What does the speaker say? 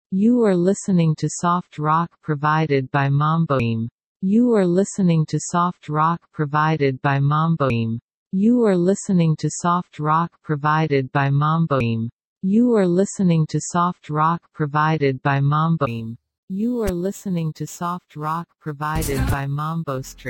You are listening to soft rock provided by Mamboim. You are listening to soft rock provided by Mamboim. You are listening to soft rock provided by Mamboim. You are listening to soft rock provided by Mamboim. You are listening to soft rock provided by Mambo Stream.